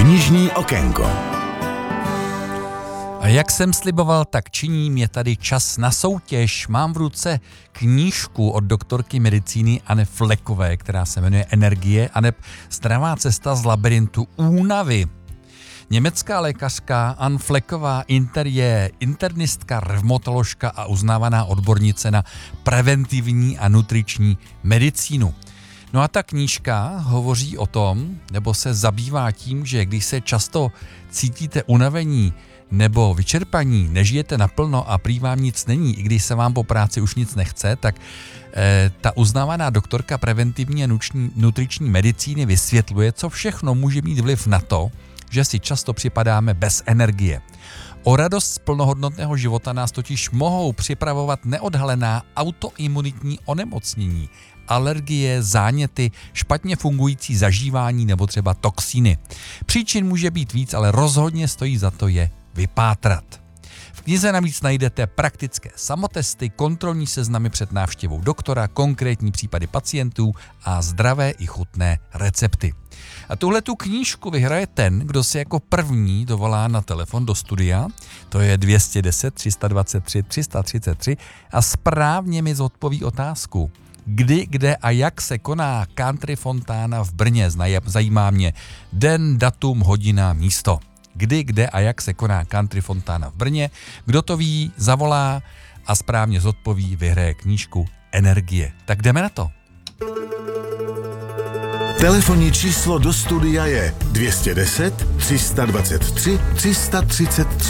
Knižní okénko. A jak jsem sliboval, tak činím, je tady čas na soutěž. Mám v ruce knížku od doktorky medicíny Anny Flekové, která se jmenuje Energie aneb Zdravá cesta z labirintu únavy. Německá lékařka Anna Fleková je internistka, revmatoložka a uznávaná odbornice na preventivní a nutriční medicínu. No a ta knížka hovoří o tom, nebo se zabývá tím, že když se často cítíte unavení nebo vyčerpaní, nežijete naplno a prý vám nic není, i když se vám po práci už nic nechce, tak ta uznávaná doktorka preventivní a nutriční medicíny vysvětluje, co všechno může mít vliv na to, že si často připadáme bez energie. O radost z plnohodnotného života nás totiž mohou připravovat neodhalená autoimunitní onemocnění, alergie, záněty, špatně fungující zažívání nebo třeba toxíny. Příčin může být víc, ale rozhodně stojí za to je vypátrat. V knize navíc najdete praktické samotesty, kontrolní seznamy před návštěvou doktora, konkrétní případy pacientů a zdravé i chutné recepty. A tuhletu knížku vyhraje ten, kdo se jako první dovolá na telefon do studia, to je 210 323 333 a správně mi zodpoví otázku. Kdy, kde a jak se koná country fontána v Brně? Zajímá mě den, datum, hodina, místo. Kdy, kde a jak se koná country fontána v Brně? Kdo to ví, zavolá a správně zodpoví, vyhraje knížku Energie. Tak jdeme na to. Telefonní číslo do studia je 210 323 333.